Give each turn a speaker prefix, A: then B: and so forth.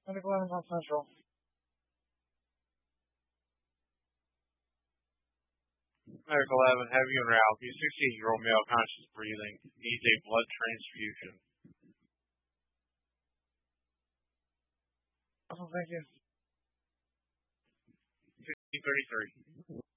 A: Medical 11 South Central.
B: Medical 11, heavy en route. The 16-year-old male, conscious breathing, needs a blood transfusion.
A: Awesome, thank you.
B: 1533.